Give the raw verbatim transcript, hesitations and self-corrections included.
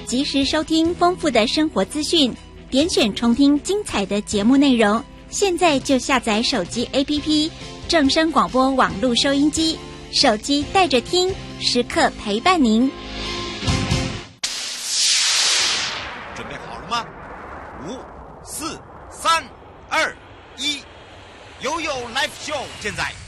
及时收听丰富的生活资讯，点选重听精彩的节目内容。现在就下载手机 A P P 正声广播网络收音机，手机带着听，时刻陪伴您。 准备好了吗？五、四、三、二、一，悠悠 Live Show 现在